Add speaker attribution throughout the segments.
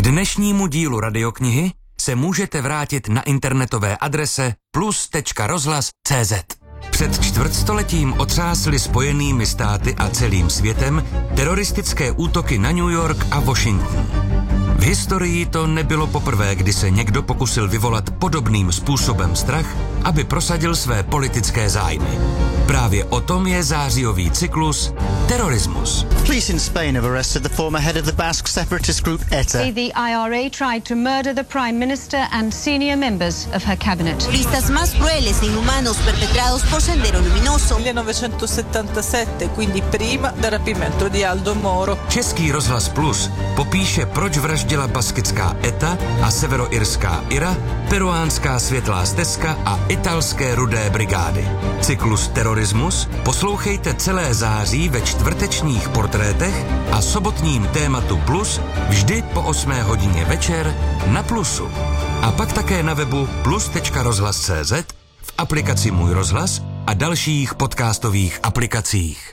Speaker 1: dnešnímu dílu Radioknihy se můžete vrátit na internetové adrese plus.rozhlas.cz. Před čtvrtstoletím otřásly Spojenými státy a celým světem teroristické útoky na New York a Washington. V historii to nebylo poprvé, kdy se někdo pokusil vyvolat podobným způsobem strach, aby prosadil své politické zájmy. Právě o tom je zářijový cyklus Terorismus.
Speaker 2: Police in Spain have arrested the former head of the Basque separatist group ETA.
Speaker 3: The IRA tried to murder the Prime Minister and senior members of her cabinet.
Speaker 4: Listas más crueles e inhumanos perpetrados por Sendero Luminoso.
Speaker 5: 1977, quindi prima del rapimento di Aldo Moro.
Speaker 1: Český rozhlas Plus popíše, proč vraždila baskická ETA a severoirská IRA, peruánská Světlá stezka a italské Rudé brigády. Cyklus Terorismus poslouchejte celé září ve čtvrtečních portrétech a sobotním tématu Plus vždy po 8 hodině večer na Plusu. A pak také na webu plus.rozhlas.cz, v aplikaci Můj rozhlas a dalších podcastových aplikacích.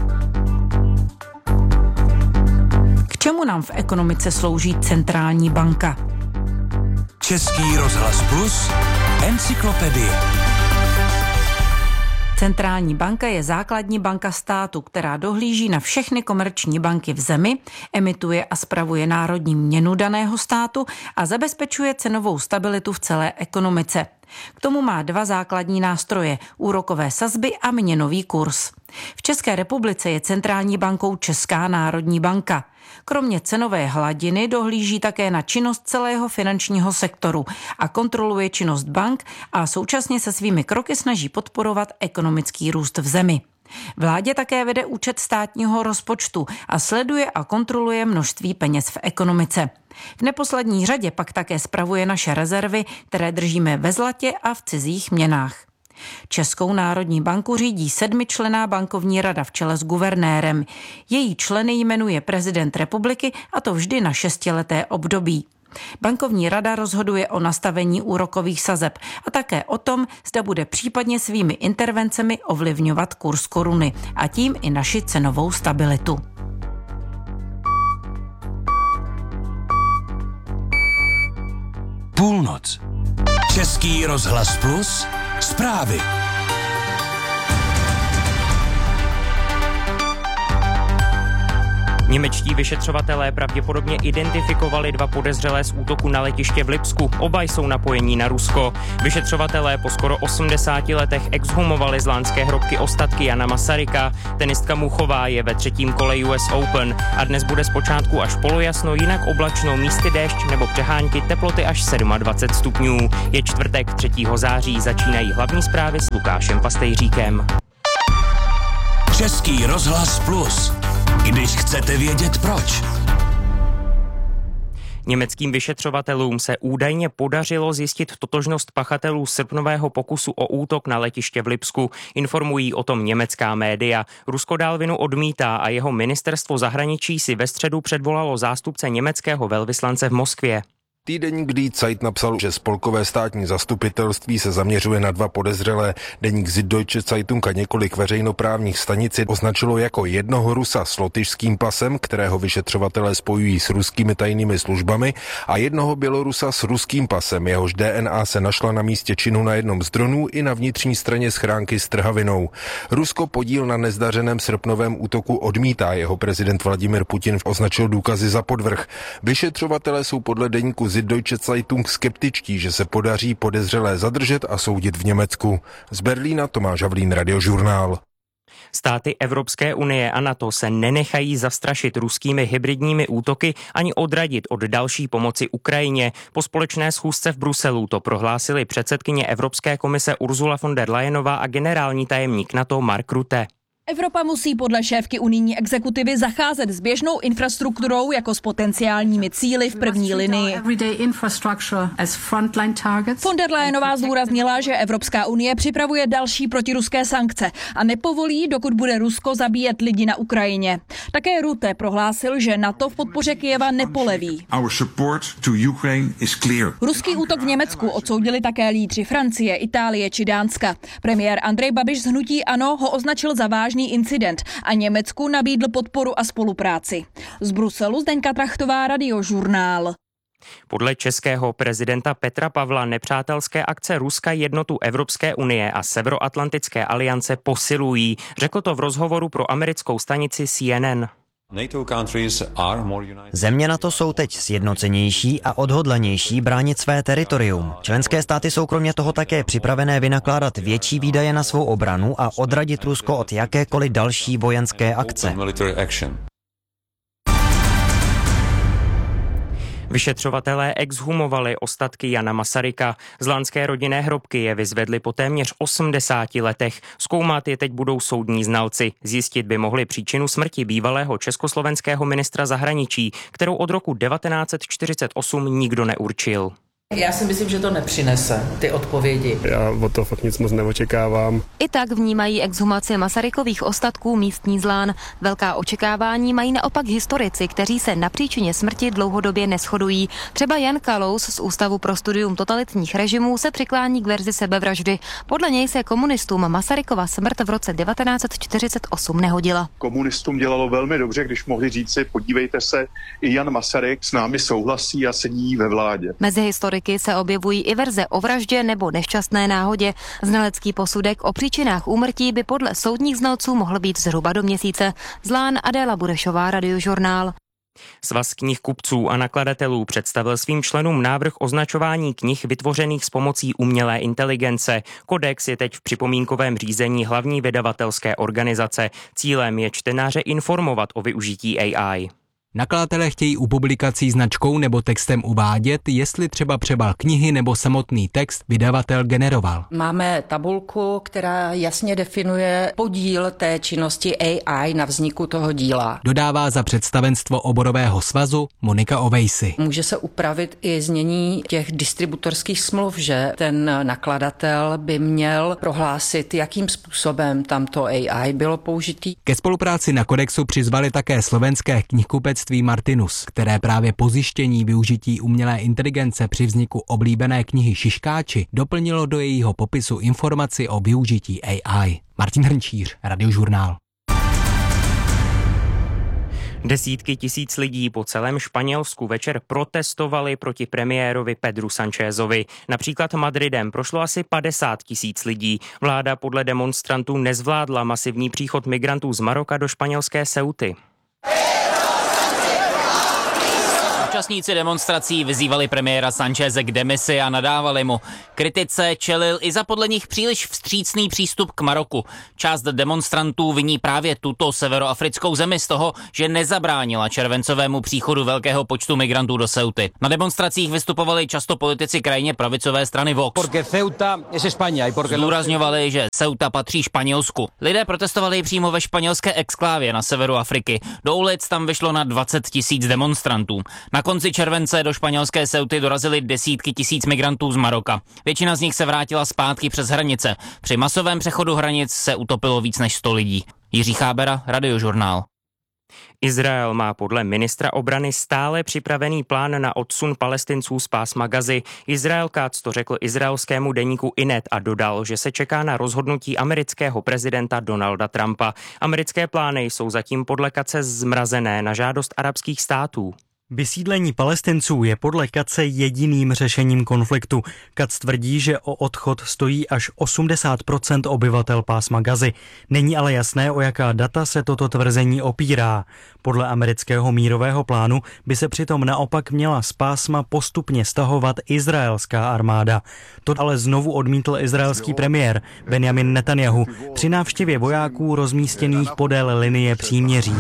Speaker 6: K čemu nám v ekonomice slouží centrální banka?
Speaker 1: Český rozhlas Plus, encyklopedie.
Speaker 6: Centrální banka je základní banka státu, která dohlíží na všechny komerční banky v zemi, emituje a spravuje národní měnu daného státu a zabezpečuje cenovou stabilitu v celé ekonomice. K tomu má dva základní nástroje, úrokové sazby a měnový kurz. V České republice je centrální bankou Česká národní banka. Kromě cenové hladiny dohlíží také na činnost celého finančního sektoru a kontroluje činnost bank a současně se svými kroky snaží podporovat ekonomický růst v zemi. Vládě také vede účet státního rozpočtu a sleduje a kontroluje množství peněz v ekonomice. V neposlední řadě pak také spravuje naše rezervy, které držíme ve zlatě a v cizích měnách. Českou národní banku řídí 7členná bankovní rada v čele s guvernérem. Její členy jmenuje prezident republiky a to vždy na 6leté období. Bankovní rada rozhoduje o nastavení úrokových sazeb a také o tom, zda bude případně svými intervencemi ovlivňovat kurz koruny a tím i naši cenovou stabilitu.
Speaker 1: Půlnoc. Český rozhlas Plus. Zprávy.
Speaker 7: Němečtí vyšetřovatelé pravděpodobně identifikovali 2 podezřelé z útoku na letiště v Lipsku. Oba jsou napojení na Rusko. Vyšetřovatelé po skoro 80 letech exhumovali z lánské hrobky ostatky Jana Masaryka. Tenistka Muchová je ve 3. kole US Open a dnes bude zpočátku až polojasno, jinak oblačno, místy déšť nebo přehánky, teploty až 27 stupňů. Je čtvrtek 3. září, začínají hlavní zprávy s Lukášem Pastejříkem.
Speaker 1: Český rozhlas Plus. Když chcete vědět proč.
Speaker 7: Německým vyšetřovatelům se údajně podařilo zjistit totožnost pachatelů srpnového pokusu o útok na letiště v Lipsku. Informují o tom německá média. Rusko dál vinu odmítá a jeho ministerstvo zahraničí si ve středu předvolalo zástupce německého velvyslance v Moskvě.
Speaker 8: Týdeník Die Zeit napsal, že spolkové státní zastupitelství se zaměřuje na 2 podezřelé. Deník Süddeutsche Zeitung a několik veřejnoprávních stanic označilo jako jednoho Rusa s lotyšským pasem, kterého vyšetřovatelé spojují s ruskými tajnými službami, a jednoho Bělorusa s ruským pasem, jehož DNA se našla na místě činu na jednom z dronů i na vnitřní straně schránky s trhavinou. Rusko podíl na nezdařeném srpnovém útoku odmítá, jeho prezident Vladimir Putin označil důkazy za podvrh. Vyšetřovatelé jsou podle deníku Süddeutsche Zeitung skeptičtí, že se podaří podezřelé zadržet a soudit v Německu. Z Berlína Tomáš Havlín, Radiožurnál.
Speaker 7: Státy Evropské unie a NATO se nenechají zastrašit ruskými hybridními útoky ani odradit od další pomoci Ukrajině. Po společné schůzce v Bruselu to prohlásili předsedkyně Evropské komise Ursula von der Leyenová a generální tajemník NATO Mark Rutte.
Speaker 9: Evropa musí podle šéfky unijní exekutivy zacházet s běžnou infrastrukturou jako s potenciálními cíli v první linii. Von der Leyenová zdůraznila, že Evropská unie připravuje další protiruské sankce a nepovolí, dokud bude Rusko zabíjet lidi na Ukrajině. Také Rutte prohlásil, že NATO v podpoře Kyjeva nepoleví. Ruský útok v Německu odsoudili také lídři Francie, Itálie či Dánska. Premiér Andrej Babiš z hnutí ANO ho označil za vážný incident a Německu nabídl podporu a spolupráci. Z Bruselu Zdeňka Trachtová, Radiožurnál.
Speaker 7: Podle českého prezidenta Petra Pavla nepřátelské akce Ruska jednotu Evropské unie a Severoatlantické aliance posilují. Řekl to v rozhovoru pro americkou stanici CNN.
Speaker 10: Země NATO jsou teď sjednocenější a odhodlanější bránit své teritorium. Členské státy jsou kromě toho také připravené vynakládat větší výdaje na svou obranu a odradit Rusko od jakékoliv další vojenské akce.
Speaker 7: Vyšetřovatelé exhumovali ostatky Jana Masaryka. Z lánské rodinné hrobky je vyzvedli po téměř 80 letech. Zkoumat je teď budou soudní znalci. Zjistit by mohli příčinu smrti bývalého československého ministra zahraničí, kterou od roku 1948 nikdo neurčil.
Speaker 11: Já si myslím, že to nepřinese, ty odpovědi.
Speaker 12: Já od toho fakt nic moc neočekávám.
Speaker 13: I tak vnímají exhumaci Masarykových ostatků místní Zlán. Velká očekávání mají naopak historici, kteří se na příčině smrti dlouhodobě neshodují. Třeba Jan Kalous z Ústavu pro studium totalitních režimů se přiklání k verzi sebevraždy. Podle něj se komunistům Masarykova smrt v roce 1948 nehodila.
Speaker 14: Komunistům dělalo velmi dobře, když mohli říci, podívejte se, i Jan Masaryk s námi souhlasí a sedí ve vládě.
Speaker 13: Mezi historiky se objevují i verze o vraždě nebo nešťastné náhodě. Znalecký posudek o příčinách úmrtí by podle soudních znalců mohl být zhruba do měsíce. Zlán, Adéla Burešová, Radiožurnál.
Speaker 7: Svaz knihkupců a nakladatelů představil svým členům návrh označování knih vytvořených s pomocí umělé inteligence. Kodex je teď v připomínkovém řízení hlavní vydavatelské organizace. Cílem je čtenáře informovat o využití AI.
Speaker 15: Nakladatelé chtějí u publikací značkou nebo textem uvádět, jestli třeba přebal knihy nebo samotný text vydavatel generoval.
Speaker 16: Máme tabulku, která jasně definuje podíl té činnosti AI na vzniku toho díla.
Speaker 15: Dodává za představenstvo oborového svazu Monika Ovejsi.
Speaker 16: Může se upravit i znění těch distributorských smluv, že ten nakladatel by měl prohlásit, jakým způsobem tamto AI bylo použitý.
Speaker 15: Ke spolupráci na kodexu přizvali také slovenské knihkupectví Martinus, které právě po zjištění využití umělé inteligence při vzniku oblíbené knihy Šiškáči doplnilo do jejího popisu informaci o využití AI. Martin Hrnčíř, Radiožurnál.
Speaker 7: Desítky tisíc lidí po celém Španělsku večer protestovali proti premiérovi Pedru Sanchezovi. Například Madridem prošlo asi 50 tisíc lidí. Vláda podle demonstrantů nezvládla masivní příchod migrantů z Maroka do španělské Ceuty.
Speaker 17: Účastníci demonstrací vyzývali premiéra Sancheze k demisi a nadávali mu. Kritice čelil i za podle nich příliš vstřícný přístup k Maroku. Část demonstrantů viní právě tuto severoafrickou zemi z toho, že nezabránila červencovému příchodu velkého počtu migrantů do Ceuty. Na demonstracích vystupovali často politici krajně pravicové strany Vox. Zdůrazňovali, že Ceuta patří Španělsku. Lidé protestovali přímo ve španělské exklávě na severu Afriky. Do ulic tam vyšlo na 20 000 demonstrantů. Na konci července do španělské Ceuty dorazily desítky tisíc migrantů z Maroka. Většina z nich se vrátila zpátky přes hranice. Při masovém přechodu hranic se utopilo víc než 100 lidí. Jiří Chábera, Radiožurnál.
Speaker 7: Izrael má podle ministra obrany stále připravený plán na odsun Palestinců z pásma Gazy. Izrael Katz to řekl izraelskému deníku Inet a dodal, že se čeká na rozhodnutí amerického prezidenta Donalda Trumpa. Americké plány jsou zatím podle Katze zmrazené na žádost arabských států.
Speaker 18: Vysídlení Palestinců je podle Katze jediným řešením konfliktu. Katz tvrdí, že o odchod stojí až 80% obyvatel pásma Gazy. Není ale jasné, o jaká data se toto tvrzení opírá. Podle amerického mírového plánu by se přitom naopak měla z pásma postupně stahovat izraelská armáda. To ale znovu odmítl izraelský premiér Benjamin Netanyahu při návštěvě vojáků rozmístěných podél linie příměří.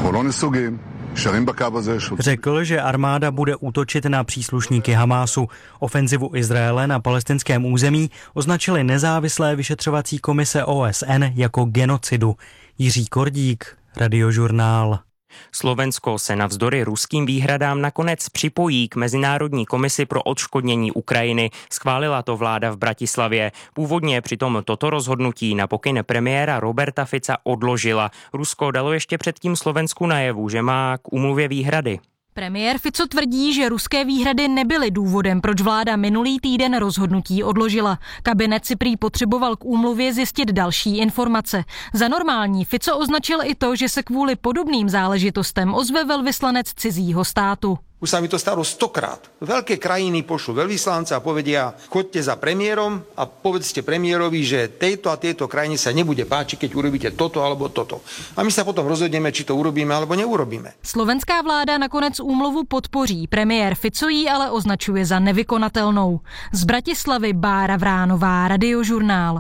Speaker 18: Řekl, že armáda bude útočit na příslušníky Hamásu. Ofenzivu Izraele na palestinském území označili nezávislé vyšetřovací komise OSN jako genocidu. Jiří Kordík, Radiožurnál.
Speaker 7: Slovensko se navzdory ruským výhradám nakonec připojí k Mezinárodní komisi pro odškodnění Ukrajiny. Schválila to vláda v Bratislavě. Původně přitom toto rozhodnutí na pokyn premiéra Roberta Fica odložila. Rusko dalo ještě předtím Slovensku najevu, že má k úmluvě výhrady.
Speaker 9: Premiér Fico tvrdí, že ruské výhrady nebyly důvodem, proč vláda minulý týden rozhodnutí odložila. Kabinet si prý potřeboval k úmluvě zjistit další informace. Za normální Fico označil i to, že se kvůli podobným záležitostem ozve velvyslanec cizího státu.
Speaker 19: Už sa mi to stalo 100krát. Veľké krajiny pošlu veľvyslanca a povedia, choďte za premiérom a povedzte premiérovi, že tejto a tejto krajine sa nebude páčiť, keď urobíte toto alebo toto. A my sa potom rozhodneme, či to urobíme alebo neurobíme.
Speaker 9: Slovenská vláda nakonec úmluvu podpoří. Premiér Fico ji ale označuje za nevykonatelnou. Z Bratislavy Bára Vránová, Radiožurnál.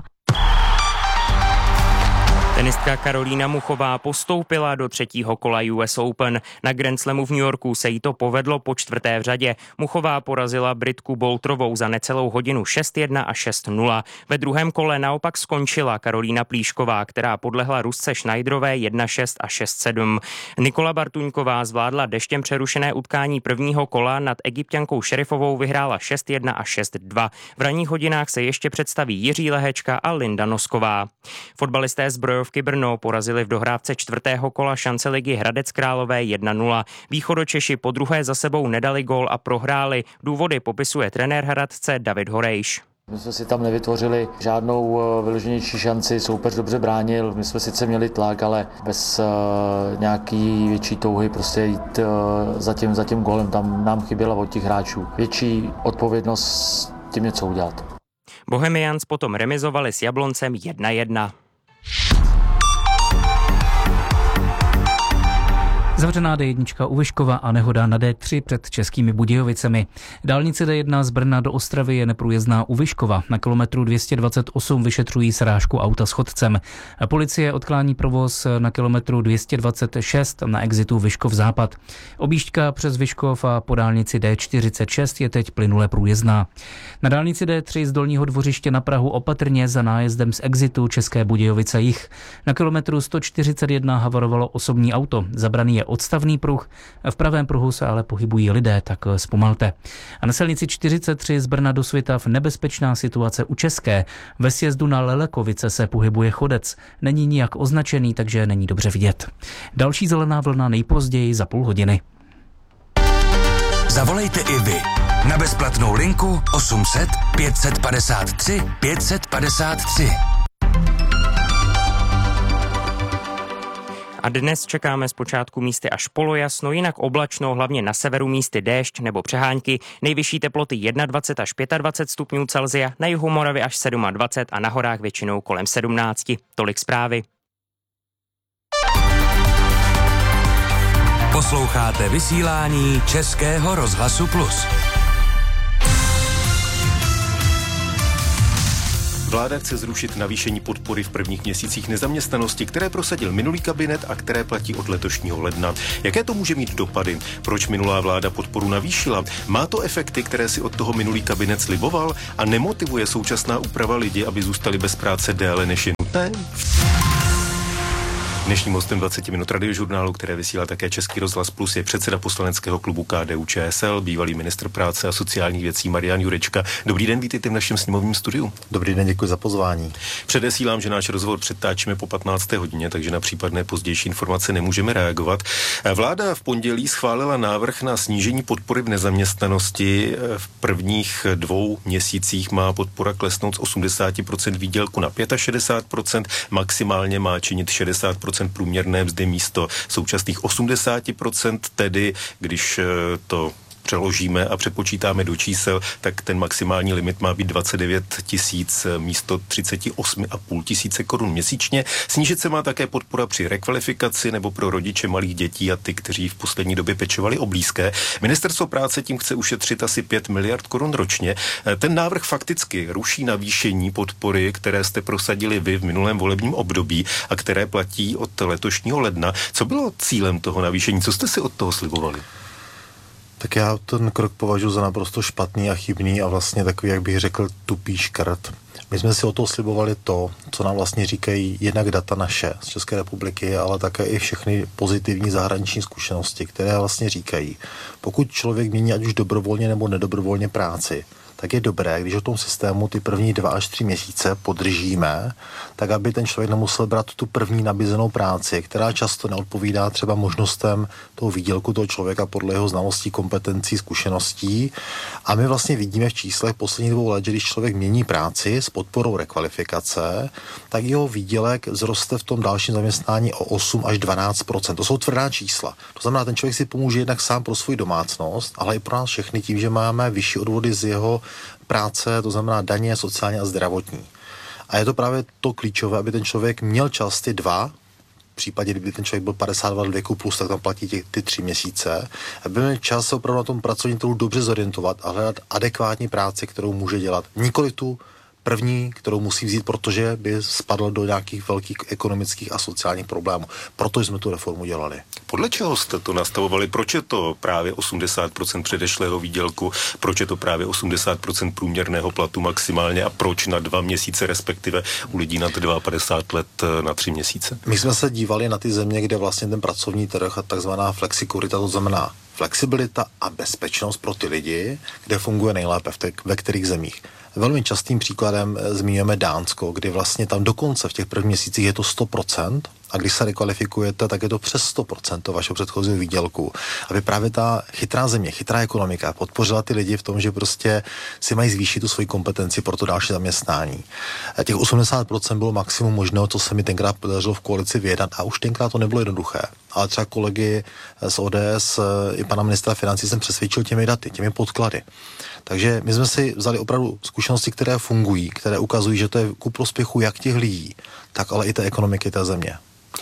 Speaker 7: Tenistka Karolína Muchová postoupila do třetího kola US Open. Na Grand Slamu v New Yorku se jí to povedlo po čtvrté v řadě. Muchová porazila Britku Boltrovou za necelou hodinu 6-1 a 6-0. Ve druhém kole naopak skončila Karolína Plíšková, která podlehla Rusce Schneiderové 1-6 a 6-7. Nikola Bartuňková zvládla deštěm přerušené utkání prvního kola, nad Egypťankou Šerifovou vyhrála 6-1 a 6-2. V ranních hodinách se ještě představí Jiří Lehečka a Linda Nosková. Fotbalisté Zbrojovky Brno porazili v dohrávce čtvrtého kola šance ligy Hradec Králové 1-0. Východočeši po druhé za sebou nedali gól a prohráli. Důvody popisuje trenér Hradce David Horejš.
Speaker 20: My jsme si tam nevytvořili žádnou vyloženější šanci, soupeř dobře bránil, my jsme sice měli tlak, ale bez nějaký větší touhy prostě jít za tím gólem, tam nám chyběla od těch hráčů. Větší odpovědnost tím něco udělat.
Speaker 7: Bohemians potom remizovali s Jabloncem 1-1.
Speaker 21: Zavřená D1 u Vyškova a nehoda na D3 před Českými Budějovicemi. Dálnice D1 z Brna do Ostravy je neprůjezdná u Vyškova. Na kilometru 228 vyšetřují srážku auta s chodcem. Policie odklání provoz na kilometru 226 na exitu Vyškov západ. Objížďka přes Vyškov a po dálnici D46 je teď plynule průjezdná. Na dálnici D3 z Dolního Dvořiště na Prahu opatrně za nájezdem z exitu České Budějovice jih. Na kilometru 141 havarovalo osobní auto. Zabraný je odstavný pruh, v pravém pruhu se ale pohybují lidé, tak zpomalte. A na silnici 43 z Brna do Svitav nebezpečná situace u České. Ve sjezdu na Lelekovice se pohybuje chodec. Není nijak označený, takže není dobře vidět. Další zelená vlna nejpozději za půl hodiny.
Speaker 1: Zavolejte i vy na bezplatnou linku 800 553 553.
Speaker 7: A dnes čekáme zpočátku místy až polojasno, jinak oblačno, hlavně na severu místy déšť nebo přehánky. Nejvyšší teploty 21 až 25 stupňů Celsia, na jihu Moravy až 27 a na horách většinou kolem 17. Tolik zprávy.
Speaker 1: Posloucháte vysílání Českého rozhlasu Plus.
Speaker 22: Vláda chce zrušit navýšení podpory v prvních měsících nezaměstnanosti, které prosadil minulý kabinet a které platí od letošního ledna. Jaké to může mít dopady? Proč minulá vláda podporu navýšila? Má to efekty, které si od toho minulý kabinet sliboval? A nemotivuje současná úprava lidi, aby zůstali bez práce déle než je nutné? Dnešním hostem 20 minut Radiožurnálu, které vysílá také Český rozhlas Plus, je předseda poslaneckého klubu KDU-ČSL, bývalý ministr práce a sociálních věcí Marian Jurečka. Dobrý den, vítejte v našem sněmovním studiu.
Speaker 23: Dobrý den, děkuji za pozvání.
Speaker 22: Předesílám, že náš rozhovor přetáčíme po 15. hodině, takže na případné pozdější informace nemůžeme reagovat. Vláda v pondělí schválila návrh na snížení podpory v nezaměstnanosti. V prvních 2 měsících má podpora klesnout z 80% výdělku na 65%, maximálně má činit 60% průměrné mzdy místo současných 80%, tedy když to přeložíme a přepočítáme do čísel, tak ten maximální limit má být 29 000 místo 38 500 korun měsíčně. Snížit se má také podpora při rekvalifikaci nebo pro rodiče malých dětí a ty, kteří v poslední době pečovali o blízké. Ministerstvo práce tím chce ušetřit asi 5 miliard korun ročně. Ten návrh fakticky ruší navýšení podpory, které jste prosadili vy v minulém volebním období a které platí od letošního ledna. Co bylo cílem toho navýšení? Co jste si od toho slibovali?
Speaker 23: Tak já ten krok považuji za naprosto špatný a chybný a vlastně takový, jak bych řekl, tupý škrt. My jsme si o to slibovali to, co nám vlastně říkají jednak data naše z České republiky, ale také i všechny pozitivní zahraniční zkušenosti, které vlastně říkají, pokud člověk mění ať už dobrovolně nebo nedobrovolně práci, tak je dobré, když o tom systému ty první 2 až 3 měsíce podržíme, tak aby ten člověk nemusel brát tu první nabízenou práci, která často neodpovídá třeba možnostem toho výdělku toho člověka podle jeho znalostí, kompetencí, zkušeností. A my vlastně vidíme v číslech posledních 2 let, že když člověk mění práci s podporou rekvalifikace, tak jeho výdělek vzroste v tom dalším zaměstnání o 8 až 12%. To jsou tvrdá čísla. To znamená, ten člověk si pomůže jednak sám pro svou domácnost, ale i pro nás všechny tím, že máme vyšší odvody z jeho práce, to znamená daně, sociální a zdravotní. A je to právě to klíčové, aby ten člověk měl čas ty 2, v případě, kdyby ten člověk byl 52 let věku plus, tak tam platí ty 3 měsíce, aby měl čas se opravdu na tom pracovním trhu dobře zorientovat a hledat adekvátní práci, kterou může dělat. Nikoli tu první, kterou musí vzít, protože by spadl do nějakých velkých ekonomických a sociálních problémů. Proto jsme tu reformu dělali.
Speaker 22: Podle čeho jste to nastavovali? Proč je to právě 80% předešlého výdělku? Proč je to právě 80% průměrného platu maximálně a proč na 2 měsíce, respektive u lidí nad 52 let na 3 měsíce?
Speaker 23: My jsme se dívali na ty země, kde vlastně ten pracovní trh a takzvaná flexikurita, to znamená flexibilita a bezpečnost pro ty lidi, kde funguje nejlépe, ve kterých zemích. Velmi častým příkladem zmiňujeme Dánsko, kdy vlastně tam dokonce v těch prvních měsících je to 100% a když se rekvalifikujete, tak je to přes 100% vašeho předchozího výdělku. Aby právě ta chytrá země, chytrá ekonomika podpořila ty lidi v tom, že prostě si mají zvýšit tu svoji kompetenci pro to další zaměstnání. A těch 80% bylo maximum možného, co se mi tenkrát podařilo v koalici vyjednat a už tenkrát to nebylo jednoduché. Ale třeba kolegy z ODS i pana ministra financí jsem přesvědčil těmi daty, těmi podklady. Takže my jsme si vzali opravdu zkušenosti, které fungují, které ukazují, že to je ku prospěchu jak těch lidí, tak ale i té ekonomiky té země.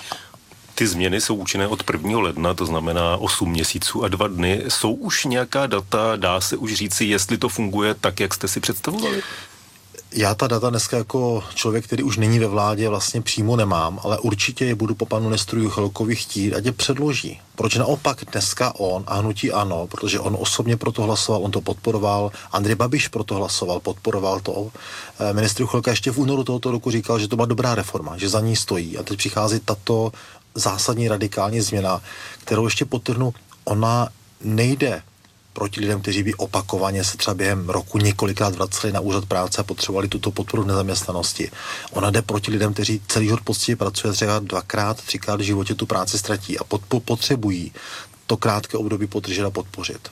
Speaker 22: Ty změny jsou účinné od 1. ledna, to znamená 8 měsíců a 2 dny. Jsou už nějaká data, dá se už říci, jestli to funguje tak, jak jste si představovali?
Speaker 23: Já ta data dneska jako člověk, který už není ve vládě, vlastně přímo nemám, ale určitě je budu po panu ministru Juchelkovi chtít, ať je předloží. Proč naopak dneska on a hnutí ANO, protože on osobně proto hlasoval, on to podporoval, Andrej Babiš proto hlasoval, podporoval to. Ministr Juchelka ještě v únoru tohoto roku říkal, že to byla dobrá reforma, že za ní stojí. A teď přichází tato zásadní radikální změna, kterou ještě podtrhnu, ona nejde proti lidem, kteří by opakovaně se třeba během roku několikrát vraceli na úřad práce a potřebovali tuto podporu v nezaměstnanosti. Ona jde proti lidem, kteří celý život poctivě pracuje, třeba 2krát, 3krát v životě tu práci ztratí a potřebují to krátké období podržet a podpořit.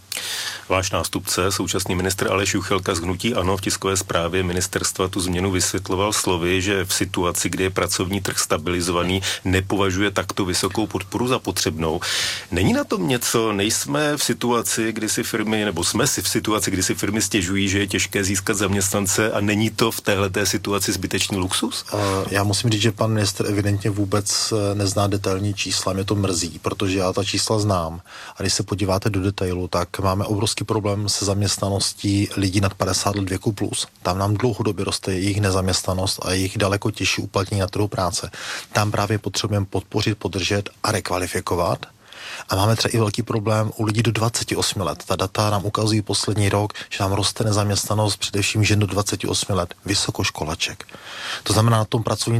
Speaker 22: Váš nástupce, současný ministr Aleš Juchelka z hnutí ANO v tiskové zprávě ministerstva tu změnu vysvětloval slovy, že v situaci, kdy je pracovní trh stabilizovaný, nepovažuje takto vysokou podporu za potřebnou. Není na tom něco? Nejsme v situaci, kdy si firmy, nebo jsme si v situaci, kdy si firmy stěžují, že je těžké získat zaměstnance a není to v téhleté situaci zbytečný luxus?
Speaker 23: Já musím říct, že pan ministr evidentně vůbec nezná detailní čísla. Mě to mrzí, protože já ta čísla znám. A když se podíváte do detailu, tak máme obrovský problém se zaměstnaností lidí nad 50 let věku plus. Tam nám dlouhodobě roste jejich nezaměstnanost a jejich daleko těžší uplatnění na trhu práce. Tam právě potřebujeme podpořit, podržet a rekvalifikovat. A máme třeba i velký problém u lidí do 28 let. Ta data nám ukazují poslední rok, že nám roste nezaměstnanost především žen do 28 let, vysokoškolaček. To znamená, na tom pracovním